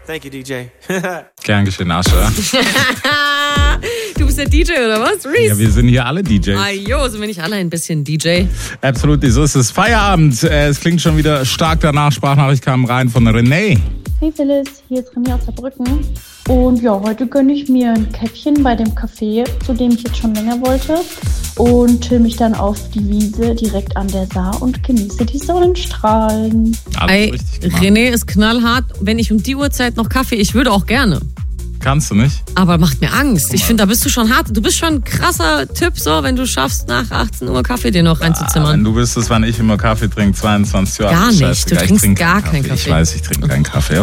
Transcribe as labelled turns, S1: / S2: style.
S1: Thank you, DJ.
S2: Gern geschehen, Asche.
S3: Du bist der DJ oder was, Reese?
S2: Ja, wir sind hier alle DJs.
S3: Ajo, sind wir nicht alle ein bisschen DJ?
S2: Absolut, so ist es. Feierabend. Es klingt schon wieder stark danach. Sprachnachricht kam rein von René.
S4: Hey Phyllis, hier ist René aus Saarbrücken. Und ja, heute gönne ich mir ein Käffchen bei dem Café, zu dem ich jetzt schon länger wollte. Und chill mich dann auf die Wiese direkt an der Saar und genieße die Sonnenstrahlen.
S3: Ey, René ist knallhart. Wenn ich um die Uhrzeit noch Kaffee, ich würde auch gerne.
S2: Kannst du nicht?
S3: Aber macht mir Angst. Ich finde, da bist du schon hart. Du bist schon ein krasser Typ, so, wenn du schaffst, nach 18 Uhr Kaffee dir noch reinzuzimmern.
S2: Wenn du wüsstest, wann ich immer Kaffee trinke, 22 Uhr.
S3: Gar nicht. Du trinkst gar keinen Kaffee.
S2: Ich weiß, ich trinke keinen Kaffee.